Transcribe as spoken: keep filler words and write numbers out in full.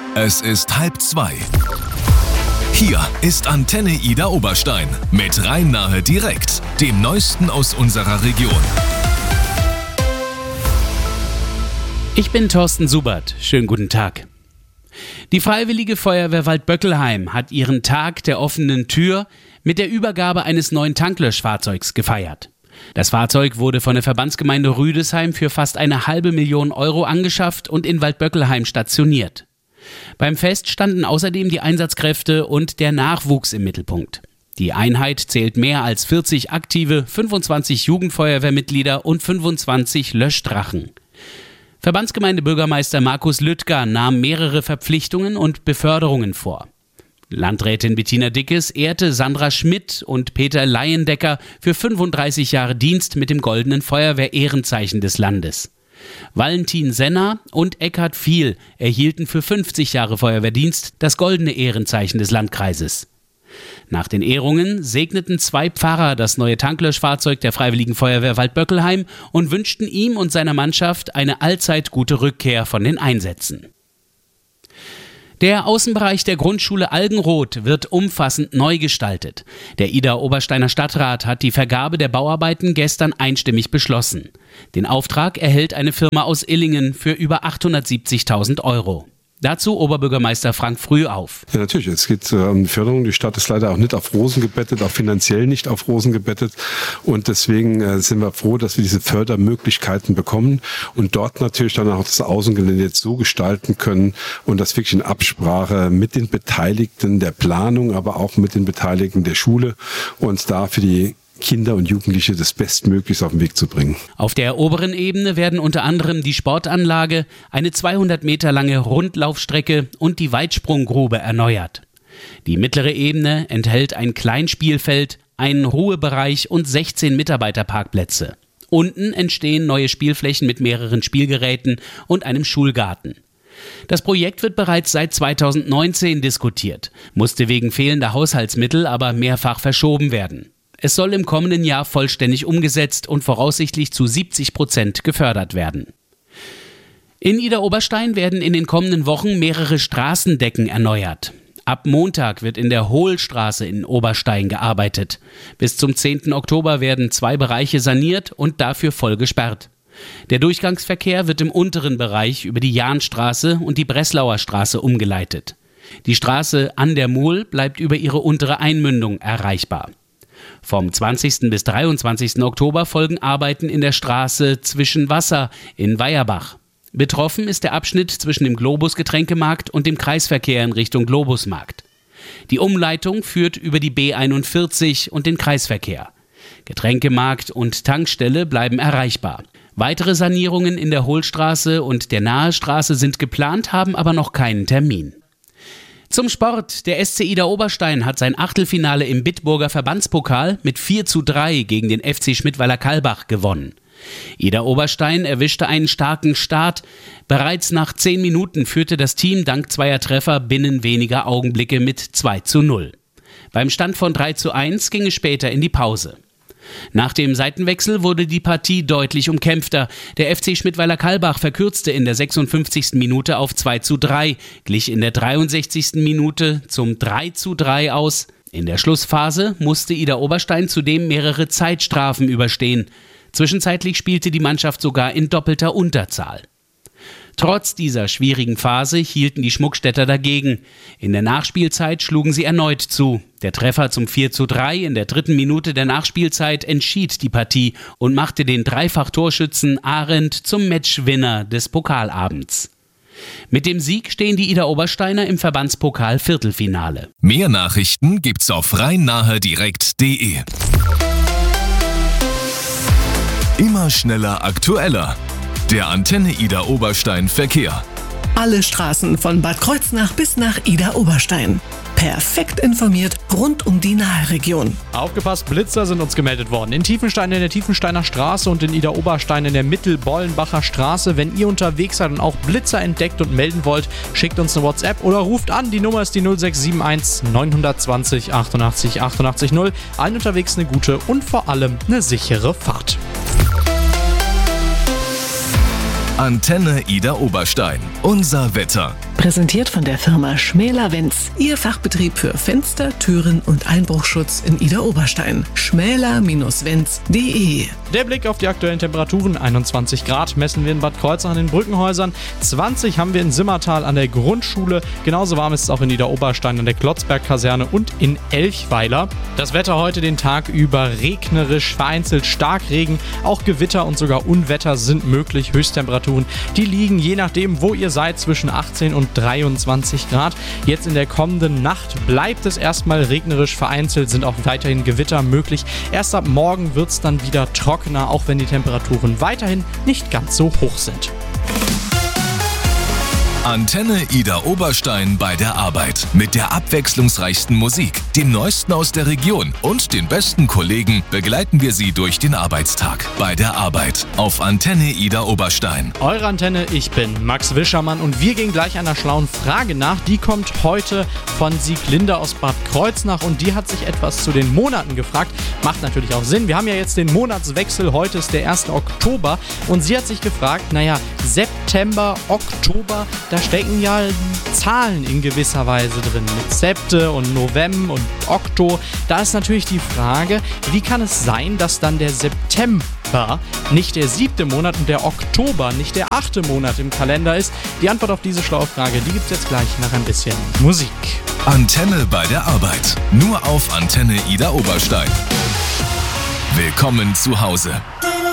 Es ist halb zwei. Hier ist Antenne Ida Oberstein mit Rhein-Nahe direkt, dem Neuesten aus unserer Region. Ich bin Thorsten Subert. Schönen guten Tag. Die Freiwillige Feuerwehr Waldböckelheim hat ihren Tag der offenen Tür mit der Übergabe eines neuen Tanklöschfahrzeugs gefeiert. Das Fahrzeug wurde von der Verbandsgemeinde Rüdesheim für fast eine halbe Million Euro angeschafft und in Waldböckelheim stationiert. Beim Fest standen außerdem die Einsatzkräfte und der Nachwuchs im Mittelpunkt. Die Einheit zählt mehr als vierzig aktive, fünfundzwanzig Jugendfeuerwehrmitglieder und fünfundzwanzig Löschdrachen. Verbandsgemeindebürgermeister Markus Lüttger nahm mehrere Verpflichtungen und Beförderungen vor. Landrätin Bettina Dickes ehrte Sandra Schmidt und Peter Leyendecker für fünfunddreißig Jahre Dienst mit dem Goldenen Feuerwehr-Ehrenzeichen des Landes. Valentin Senner und Eckhard Viel erhielten für fünfzig Jahre Feuerwehrdienst das Goldene Ehrenzeichen des Landkreises. Nach den Ehrungen segneten zwei Pfarrer das neue Tanklöschfahrzeug der Freiwilligen Feuerwehr Waldböckelheim und wünschten ihm und seiner Mannschaft eine allzeit gute Rückkehr von den Einsätzen. Der Außenbereich der Grundschule Algenroth wird umfassend neu gestaltet. Der Ida-Obersteiner Stadtrat hat die Vergabe der Bauarbeiten gestern einstimmig beschlossen. Den Auftrag erhält eine Firma aus Illingen für über achthundertsiebzigtausend Euro. Dazu Oberbürgermeister Frank Frühauf. Ja, natürlich. Es geht äh, um Förderung. Die Stadt ist leider auch nicht auf Rosen gebettet, auch finanziell nicht auf Rosen gebettet. Und deswegen äh, sind wir froh, dass wir diese Fördermöglichkeiten bekommen und dort natürlich dann auch das Außengelände jetzt so gestalten können und das wirklich in Absprache mit den Beteiligten der Planung, aber auch mit den Beteiligten der Schule und da für die Kinder und Jugendliche das Bestmöglichste auf den Weg zu bringen. Auf der oberen Ebene werden unter anderem die Sportanlage, eine zweihundert Meter lange Rundlaufstrecke und die Weitsprunggrube erneuert. Die mittlere Ebene enthält ein Kleinspielfeld, einen Ruhebereich und sechzehn Mitarbeiterparkplätze. Unten entstehen neue Spielflächen mit mehreren Spielgeräten und einem Schulgarten. Das Projekt wird bereits seit zweitausendneunzehn diskutiert, musste wegen fehlender Haushaltsmittel aber mehrfach verschoben werden. Es soll im kommenden Jahr vollständig umgesetzt und voraussichtlich zu siebzig Prozent gefördert werden. In Ida-Oberstein werden in den kommenden Wochen mehrere Straßendecken erneuert. Ab Montag wird in der Hohlstraße in Oberstein gearbeitet. Bis zum zehnten Oktober werden zwei Bereiche saniert und dafür voll gesperrt. Der Durchgangsverkehr wird im unteren Bereich über die Jahnstraße und die Breslauer Straße umgeleitet. Die Straße an der Mul bleibt über ihre untere Einmündung erreichbar. Vom zwanzigsten bis dreiundzwanzigsten Oktober folgen Arbeiten in der Straße zwischen Wasser in Weierbach. Betroffen ist der Abschnitt zwischen dem Globus-Getränkemarkt und dem Kreisverkehr in Richtung Globusmarkt. Die Umleitung führt über die B einundvierzig und den Kreisverkehr. Getränkemarkt und Tankstelle bleiben erreichbar. Weitere Sanierungen in der Hohlstraße und der Nahestraße sind geplant, haben aber noch keinen Termin. Zum Sport. Der S C Ida-Oberstein hat sein Achtelfinale im Bitburger Verbandspokal mit vier zu drei gegen den F C Schmidtweiler-Kalbach gewonnen. Ida-Oberstein erwischte einen starken Start. Bereits nach zehn Minuten führte das Team dank zweier Treffer binnen weniger Augenblicke mit zwei zu null. Beim Stand von drei zu eins ging es später in die Pause. Nach dem Seitenwechsel wurde die Partie deutlich umkämpfter. Der F C Schmidtweiler-Kalbach verkürzte in der sechsundfünfzigsten Minute auf zwei zu drei, glich in der dreiundsechzigsten Minute zum drei zu drei aus. In der Schlussphase musste Ida-Oberstein zudem mehrere Zeitstrafen überstehen. Zwischenzeitlich spielte die Mannschaft sogar in doppelter Unterzahl. Trotz dieser schwierigen Phase hielten die Schmuckstädter dagegen. In der Nachspielzeit schlugen sie erneut zu. Der Treffer zum vier zu drei in der dritten Minute der Nachspielzeit entschied die Partie und machte den Dreifach-Torschützen Arendt zum Matchwinner des Pokalabends. Mit dem Sieg stehen die Ida-Obersteiner im Verbandspokal-Viertelfinale. Mehr Nachrichten gibt's auf rhein-nahe direkt punkt de. Immer schneller, aktueller. Der Antenne Ida Oberstein Verkehr. Alle Straßen von Bad Kreuznach bis nach Ida Oberstein. Perfekt informiert rund um die Nahe-Region. Aufgepasst, Blitzer sind uns gemeldet worden. In Tiefenstein in der Tiefensteiner Straße und in Ida Oberstein in der Mittelbollenbacher Straße. Wenn ihr unterwegs seid und auch Blitzer entdeckt und melden wollt, schickt uns eine WhatsApp oder ruft an. Die Nummer ist die null sechs sieben eins neun zwei null achtundachtzig achtundachtzig null. Allen unterwegs eine gute und vor allem eine sichere Fahrt. Antenne Ida Oberstein. Unser Wetter. Präsentiert von der Firma Schmäler-Wenz, Ihr Fachbetrieb für Fenster, Türen und Einbruchschutz in Idar-Oberstein. schmäler Bindestrich wenz punkt de. Der Blick auf die aktuellen Temperaturen: einundzwanzig Grad messen wir in Bad Kreuznach an den Brückenhäusern, zwanzig haben wir in Simmertal an der Grundschule, genauso warm ist es auch in Idar-Oberstein an der Klotzberg-Kaserne und in Elchweiler. Das Wetter heute den Tag über regnerisch, vereinzelt Starkregen, auch Gewitter und sogar Unwetter sind möglich. Höchsttemperaturen, die liegen je nachdem, wo ihr seid, zwischen achtzehn und dreiundzwanzig Grad. Jetzt in der kommenden Nacht bleibt es erstmal regnerisch, vereinzelt sind auch weiterhin Gewitter möglich. Erst ab morgen wird es dann wieder trockener, auch wenn die Temperaturen weiterhin nicht ganz so hoch sind. Antenne Idar-Oberstein bei der Arbeit. Mit der abwechslungsreichsten Musik, dem Neuesten aus der Region und den besten Kollegen begleiten wir Sie durch den Arbeitstag. Bei der Arbeit auf Antenne Idar-Oberstein. Eure Antenne, ich bin Max Wischermann und wir gehen gleich einer schlauen Frage nach. Die kommt heute von Sieglinde aus Bad Kreuznach und die hat sich etwas zu den Monaten gefragt. Macht natürlich auch Sinn. Wir haben ja jetzt den Monatswechsel. Heute ist der erste Oktober und sie hat sich gefragt, naja, September, Oktober, da stecken ja Zahlen in gewisser Weise drin, mit Septe und November und Okto. Da ist natürlich die Frage, wie kann es sein, dass dann der September nicht der siebte Monat und der Oktober nicht der achte Monat im Kalender ist? Die Antwort auf diese schlaue Frage, die gibt es jetzt gleich nach ein bisschen Musik. Antenne bei der Arbeit. Nur auf Antenne Idar-Oberstein. Willkommen zu Hause.